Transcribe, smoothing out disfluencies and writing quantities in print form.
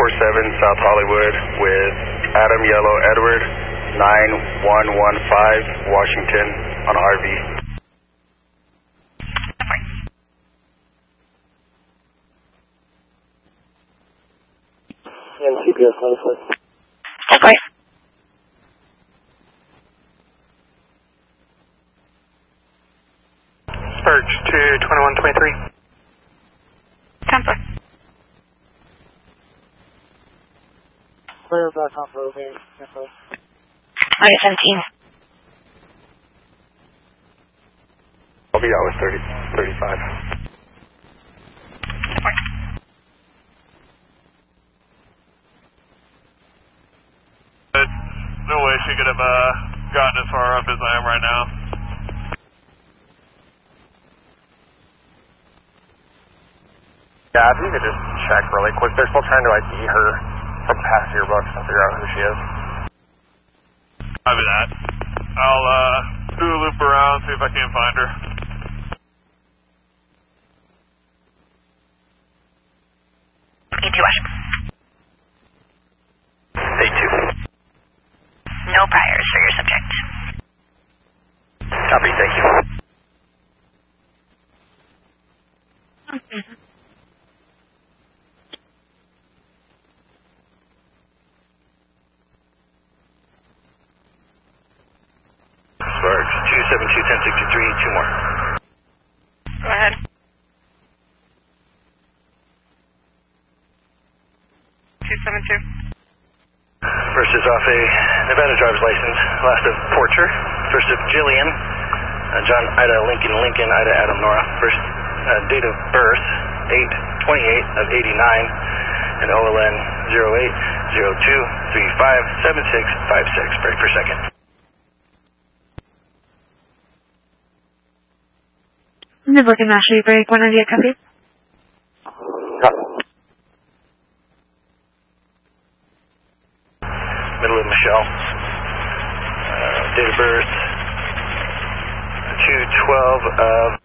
South Hollywood with Adam Yellow Edward 9115 Washington on RV. And CPS 94. Okay. Search to 2123. Tampa. Clear back off road here. Okay, 17. I'll be out with 35. No way she could have gotten as far up as I am right now. Yeah, if you could just check really quick. They're still trying to ID her from past yearbooks and figure out who she is. Copy that. I'll do a loop around, see if I can't find her. E2 Washington. A2. No priors for your subject. Copy, thank you. Search 272-1063, two more. Go ahead. First is off a Nevada driver's license, last of Porcher. First of Jillian, John Ida Lincoln Lincoln Ida Adam Nora. First date of birth 8/28 of 89, and OLN 0802357656. Break per second. Midland National break 198 copy. Middle of Michelle. Date of birth 2/12 of